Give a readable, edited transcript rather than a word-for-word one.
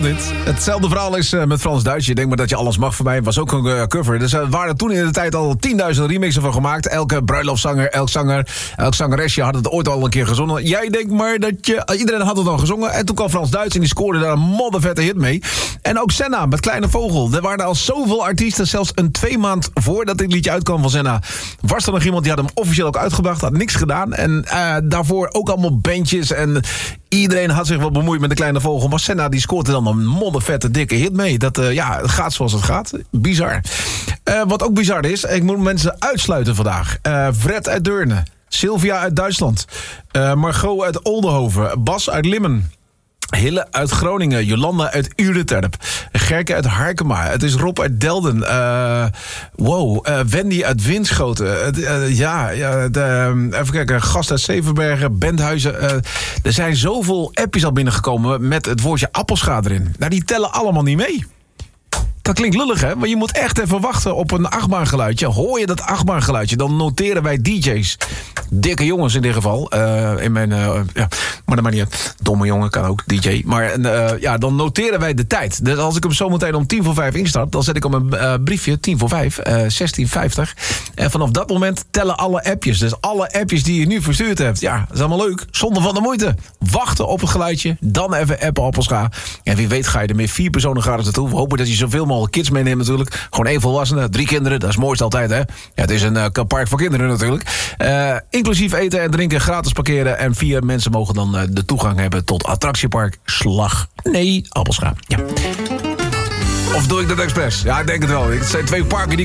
Hetzelfde verhaal is met Frans-Duits. Je denkt maar dat je alles mag voor mij. Was ook een cover. Dus er waren toen in de tijd al 10.000 remixen van gemaakt. Elke bruiloftzanger, elk zangeresje had het ooit al een keer gezongen. Jij denkt maar dat iedereen had het al gezongen. En toen kwam Frans-Duits en die scoorde daar een moddervette hit mee. En ook Senna met Kleine Vogel. Er waren al zoveel artiesten. Zelfs 2 maand voordat dit liedje uitkwam van Senna was er nog iemand die had hem officieel ook uitgebracht. Had niks gedaan. En daarvoor ook allemaal bandjes. En iedereen had zich wel bemoeid met de Kleine Vogel. Maar Senna die scoorde dan een moddervette dikke hit mee. Dat het gaat zoals het gaat. Bizar. Wat ook bizar is, ik moet mensen uitsluiten vandaag. Fred uit Deurne, Sylvia uit Duitsland, Margot uit Oldenhoven, Bas uit Limmen, Hille uit Groningen, Jolanda uit Ureterp, Gerke uit Harkema, het is Rob uit Delden, Wendy uit Winschoten, even kijken, Gast uit Zevenbergen, Benthuizen. Er zijn zoveel appjes al binnengekomen met het woordje appelscha erin. Nou, die tellen allemaal niet mee. Dat klinkt lullig, hè? Maar je moet echt even wachten op een achtbaangeluidje. Hoor je dat achtbaangeluidje, dan noteren wij DJ's. Dikke jongens in dit geval. Maar dat maakt niet uit. Domme jongen kan ook, DJ. Maar dan noteren wij de tijd. Dus als ik hem zometeen om 4:45 instart, dan zet ik op een briefje 4:45, 16:50. En vanaf dat moment tellen alle appjes. Dus alle appjes die je nu verstuurd hebt. Ja, dat is allemaal leuk. Zonder van de moeite. Wachten op het geluidje. Dan even appen appelscha. En wie weet ga je er met 4 personen gratis naartoe. We hopen dat je zoveel mogelijk kids meeneemt natuurlijk. Gewoon 1 volwassene, 3 kinderen. Dat is het mooiste altijd, hè? Ja, het is een park voor kinderen natuurlijk. Inclusief eten en drinken, gratis parkeren. En 4 mensen mogen dan de toegang hebben tot attractiepark Appelscha. Ja. Of doe ik dat expres? Ja, ik denk het wel. Het zijn 2 parken die